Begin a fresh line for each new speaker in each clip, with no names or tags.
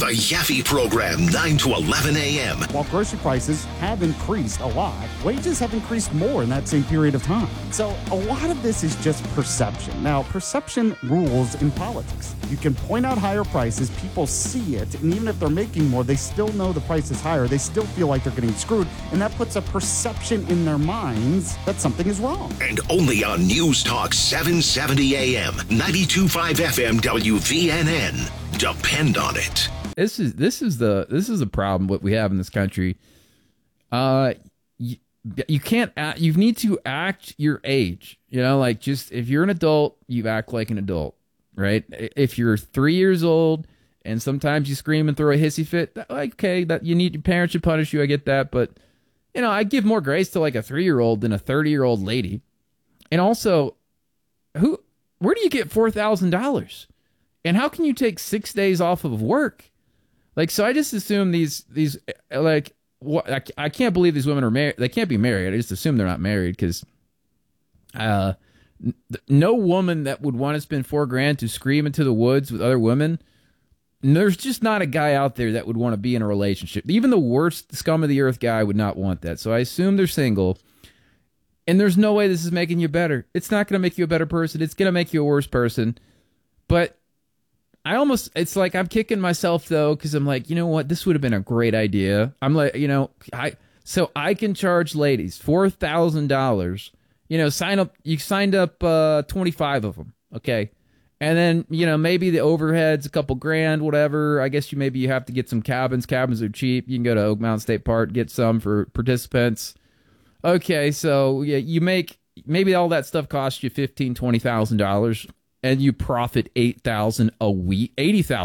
The Yaffe Program, 9 to 11 a.m.
While grocery prices have increased a lot, wages have increased more in that same period of time. So a lot of this is just perception. Now, perception rules in politics. You can point out higher prices, people see it, and even if they're making more, they still know the price is higher. They still feel like they're getting screwed, and that puts a perception in their minds that something is wrong.
And only on News Talk 770 a.m., 92.5 FM WVNN. Depend on it.
This is the problem what we have in this country. You can't act, you need to act your age. Like, just if you're an adult, you act like an adult, right? If you're 3 years old and sometimes you scream and throw a hissy fit, okay, that your parents should punish you. I get that, but I give more grace to like a 3-year-old than a 30-year-old lady. And also, where do you get $4,000? And how can you take 6 days off of work? Like, so I just assume these like, what, I can't believe these women are married. They can't be married. I just assume they're not married because no woman that would want to spend $4,000 to scream into the woods with other women. There's just not a guy out there that would want to be in a relationship. Even the worst scum of the earth guy would not want that. So I assume they're single. And there's no way this is making you better. It's not going to make you a better person. It's going to make you a worse person. But it's like I'm kicking myself, though, because I'm like, you know what? This would have been a great idea. I'm like, so I can charge ladies $4,000. You signed up 25 of them, okay? And then, maybe the overhead's a couple grand, whatever. I guess you have to get some cabins. Cabins are cheap. You can go to Oak Mountain State Park, get some for participants. Okay, so yeah, maybe all that stuff costs you $15,000, $20,000. And you profit $8,000 a week.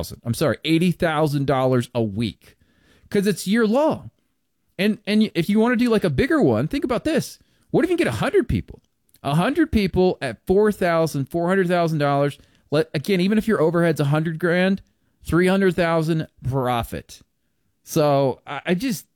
$80,000 a week, because it's year long. And if you want to do like a bigger one, think about this: what if you get 100 people? 100 people at $400,000. Again, even if your overhead's $100,000, $300,000 profit. So I just,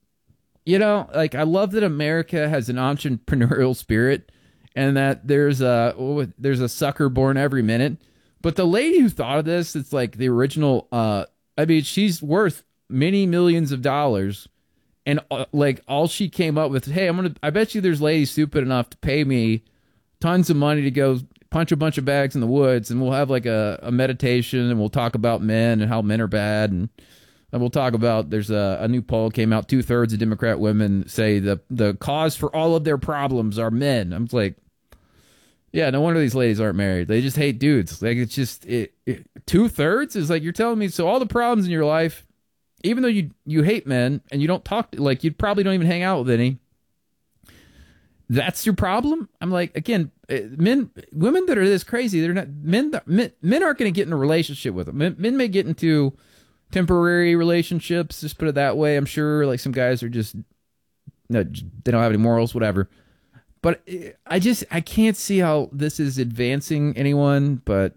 I love that America has an entrepreneurial spirit. And that there's a sucker born every minute. But the lady who thought of this, it's like the original, she's worth many millions of dollars. And like all she came up with, hey, I bet you there's ladies stupid enough to pay me tons of money to go punch a bunch of bags in the woods. And we'll have like a meditation and we'll talk about men and how men are bad. And we'll talk about, there's a new poll came out, 2/3 of Democrat women say the cause for all of their problems are men. I'm like, yeah, no wonder these ladies aren't married. They just hate dudes. Like, it's just 2/3 is like, you're telling me, so all the problems in your life, even though you hate men and you don't talk, like, you probably don't even hang out with any, that's your problem? I'm like, again, women that are this crazy, they're not, men aren't going to get in a relationship with them. Men may get into temporary relationships, just put it that way. I'm sure like some guys are just, they don't have any morals, whatever. But I can't see how this is advancing anyone, but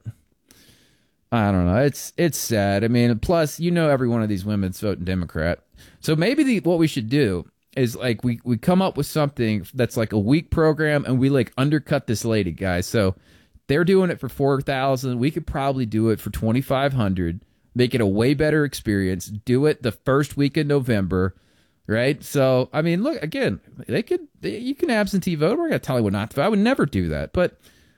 I don't know. It's sad. I mean, plus, every one of these women's voting Democrat. So maybe what we should do is like we come up with something that's like a week program and we like undercut this lady, guys. So they're doing it for $4,000. We could probably do it for $2,500. Make it a way better experience. Do it the first week in November. Right? So, I mean, look, again, you can absentee vote. We're going to tell you what not to vote. I would never do that. But,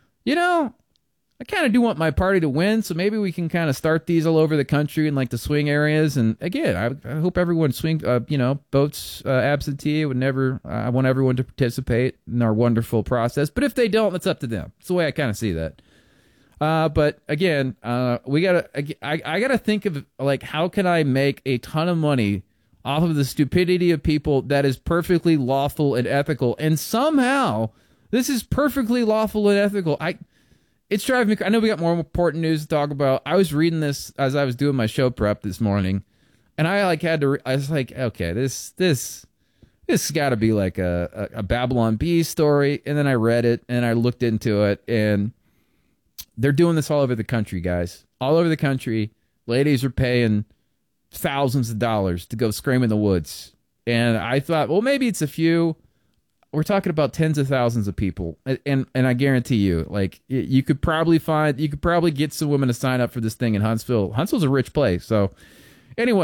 I kind of do want my party to win. So maybe we can kind of start these all over the country in like the swing areas. And again, I hope everyone votes absentee. I want everyone to participate in our wonderful process. But if they don't, it's up to them. It's the way I kind of see that. But again, I gotta think of like, how can I make a ton of money off of the stupidity of people that is perfectly lawful and ethical. And somehow this is perfectly lawful and ethical. It's driving me. I know we got more important news to talk about. I was reading this as I was doing my show prep this morning, and I was like, okay, this has got to be like a Babylon Bee story. And then I read it and I looked into it, and they're doing this all over the country, guys. All over the country, ladies are paying thousands of dollars to go scream in the woods. And I thought, well, maybe it's a few. We're talking about tens of thousands of people. And I guarantee you, like, you could probably get some women to sign up for this thing in Huntsville. Huntsville's a rich place. So anyway,